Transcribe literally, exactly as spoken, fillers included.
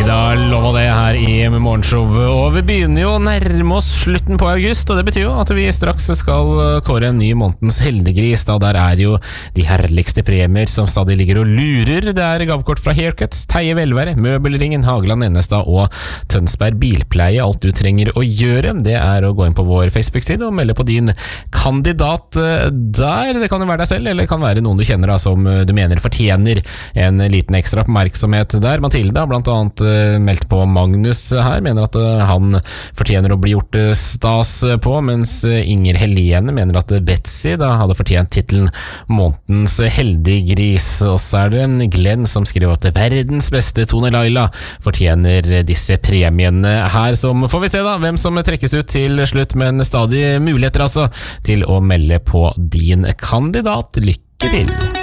Ida lova det her i morgenshowet, og vi begynner jo å nærme oss slutten på august, og det betyr jo at vi straks skal kåre en ny månedens heldiggris, da der er jo de herligste premier som stadig ligger og lurer. Det er gavekort fra Haircuts, Teie Velvære, Møbelringen, Hageland Ennestad og Tønsberg Bilpleie. Alt du trenger å gjøre, det er å gå inn på vår Facebook-side og melde på din kandidat der. Det kan jo være deg selv, eller det kan være noen du kjenner da, som du mener fortjener en liten ekstra oppmerksomhet der. Mathilde har blant annet meldt på Magnus her, mener at han fortjener å bli gjort stas på, mens Inger Helene mener at Betsy da hadde fortjent titelen månedens heldiggris. Og så er det Glenn som skriver at verdens beste Tone Laila fortjener disse premiene her. Som får vi se da hvem som trekkes ut til slutt, men stadig muligheter altså til å melde på din kandidat. Lykke til!